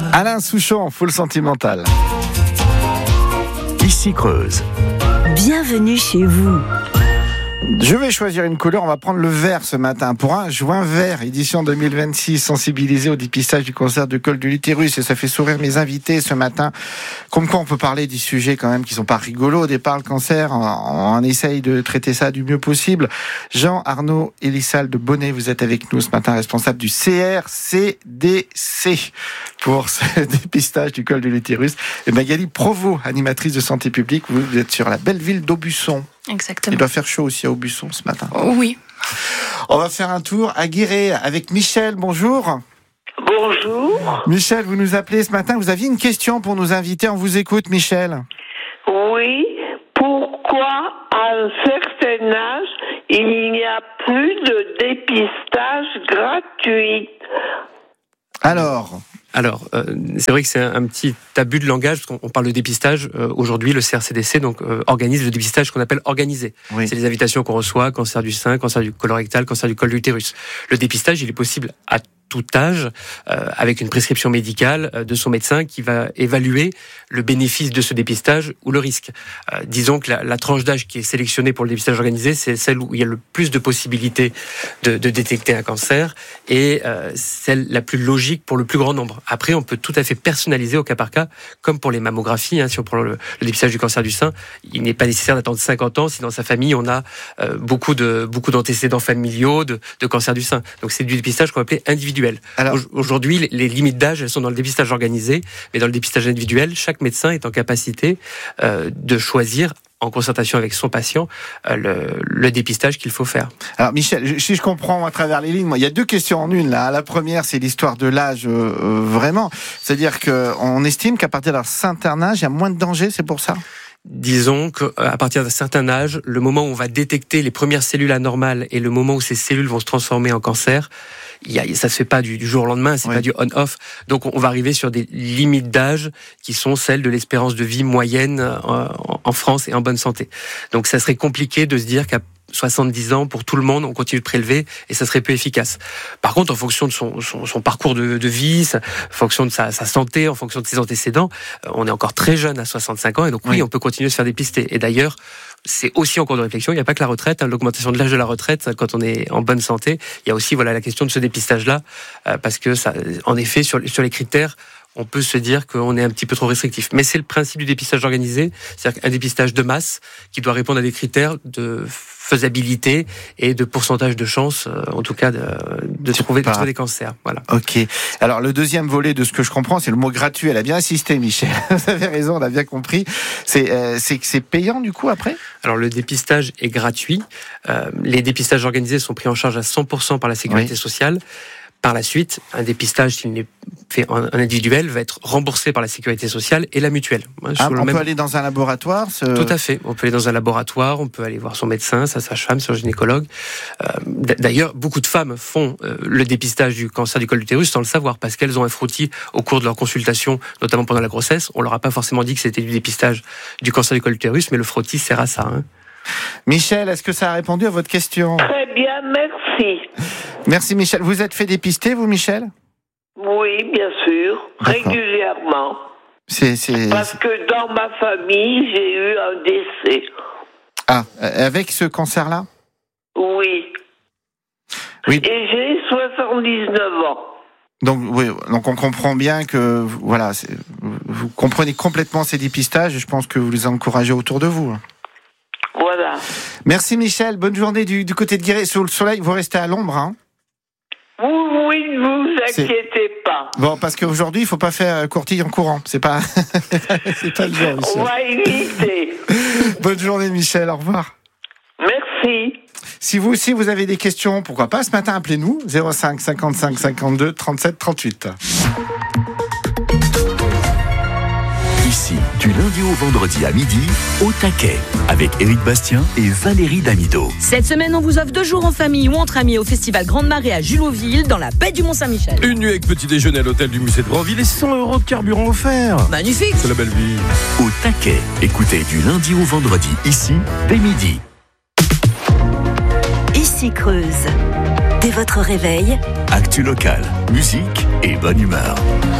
Alain Souchon, full sentimental. Ici Creuse. Bienvenue chez vous. Je vais choisir une couleur, on va prendre le vert ce matin pour un juin vert, édition 2026, sensibilisé au dépistage du cancer du col de l'utérus, et ça fait sourire mes invités ce matin. Comme quoi on peut parler des sujets quand même qui sont pas rigolos au départ, le cancer, on essaye de traiter ça du mieux possible. Jean-Arnaud Elissal de Bonnet, vous êtes avec nous ce matin, responsable du CRCDC pour ce dépistage du col de l'utérus, et Magali Provost, animatrice de santé publique, vous êtes sur la belle ville d'Aubusson. Exactement. Il doit faire chaud aussi à Aubusson ce matin. Oui. On va faire un tour à Guéret avec Michel. Bonjour. Bonjour. Michel, vous nous appelez ce matin. Vous aviez une question pour nos invités. On vous écoute, Michel. Oui. Pourquoi, à un certain âge, il n'y a plus de dépistage gratuit ? Alors, c'est vrai que c'est un petit abus de langage, parce qu'on parle de dépistage. Aujourd'hui, le CRCDC organise le dépistage qu'on appelle organisé. Oui. C'est les invitations qu'on reçoit, cancer du sein, cancer du colorectal, cancer du col de l'utérus. Le dépistage, il est possible à tout âge, avec une prescription médicale de son médecin qui va évaluer le bénéfice de ce dépistage ou le risque. Disons que la tranche d'âge qui est sélectionnée pour le dépistage organisé, c'est celle où il y a le plus de possibilités de détecter un cancer et celle la plus logique pour le plus grand nombre. Après, on peut tout à fait personnaliser au cas par cas, comme pour les mammographies. Si on prend le dépistage du cancer du sein, il n'est pas nécessaire d'attendre 50 ans si dans sa famille on a beaucoup d'antécédents familiaux de cancer du sein. Donc c'est du dépistage qu'on va appeler individuel. Alors, aujourd'hui, les limites d'âge, elles sont dans le dépistage organisé, mais dans le dépistage individuel, chaque médecin est en capacité de choisir, en concertation avec son patient, le dépistage qu'il faut faire. Alors Michel, si je comprends à travers les lignes, il y a deux questions en une là. La première, c'est l'histoire de l'âge, vraiment. C'est-à-dire qu'on estime qu'à partir d'un certain âge, il y a moins de danger, c'est pour ça ? Disons qu'à partir d'un certain âge, le moment où on va détecter les premières cellules anormales et le moment où ces cellules vont se transformer en cancer, ça se fait pas du jour au lendemain, c'est pas du on-off. Donc on va arriver sur des limites d'âge qui sont celles de l'espérance de vie moyenne en France et en bonne santé. Donc ça serait compliqué de se dire qu'à 70 ans, pour tout le monde, on continue de prélever et ça serait peu efficace. Par contre, en fonction de son parcours de vie, en fonction de sa santé, en fonction de ses antécédents, on est encore très jeune à 65 ans et donc oui, on peut continuer de se faire dépister. Et d'ailleurs, c'est aussi en cours de réflexion. Il n'y a pas que la retraite, l'augmentation de l'âge de la retraite quand on est en bonne santé. Il y a aussi la question de ce dépistage-là, parce que ça, en effet, sur les critères, on peut se dire qu'on est un petit peu trop restrictif. Mais c'est le principe du dépistage organisé, c'est-à-dire qu'un dépistage de masse qui doit répondre à des critères de faisabilité et de pourcentage de chance, en tout cas, de trouver des cancers. Voilà. Ok. Alors, le deuxième volet de ce que je comprends, c'est le mot gratuit. Elle a bien insisté, Michel. Vous avez raison, on a bien compris. C'est que c'est payant, du coup, après ? Alors, le dépistage est gratuit. Les dépistages organisés sont pris en charge à 100% par la Sécurité sociale. Par la suite, un dépistage, s'il n'est fait en individuel, va être remboursé par la Sécurité sociale et la mutuelle. On peut aller dans un laboratoire Tout à fait. On peut aller dans un laboratoire, on peut aller voir son médecin, sa sage-femme, son gynécologue. D'ailleurs, beaucoup de femmes font le dépistage du cancer du col de l'utérus sans le savoir, parce qu'elles ont un frottis au cours de leur consultation, notamment pendant la grossesse. On leur a pas forcément dit que c'était du dépistage du cancer du col de l'utérus, mais le frottis sert à ça. Michel, est-ce que ça a répondu à votre question ? Très bien, merci. Merci Michel. Vous êtes fait dépister, vous, Michel ? Oui, bien sûr, régulièrement. Parce que dans ma famille, j'ai eu un décès. Ah, avec ce cancer-là ? Oui. Et j'ai 79 ans. Donc on comprend bien que vous comprenez complètement ces dépistages et je pense que vous les encouragez autour de vous. Voilà. Merci Michel, bonne journée du côté de Guéret. Sous le soleil, vous restez à l'ombre, hein ? Oui, ne vous inquiétez pas. Bon, parce qu'aujourd'hui, il ne faut pas faire courtille en courant. C'est pas le genre, Michel. On va éviter. Bonne journée Michel, au revoir. Merci. Si vous aussi vous avez des questions, pourquoi pas, ce matin, appelez-nous 05 55 52 37 38. Ici, du lundi au vendredi à midi, au taquet, avec Éric Bastien et Valérie Damido. Cette semaine, on vous offre 2 jours en famille ou entre amis au festival Grande Marée à Juloville, dans la baie du Mont-Saint-Michel. Une nuit avec petit déjeuner à l'hôtel du musée de Grandville et 100 € de carburant offert. Magnifique. C'est la belle vie. Au taquet, écoutez du lundi au vendredi, ici, dès midi. Ici Creuse. Dès votre réveil, Actu locale, musique et bonne humeur.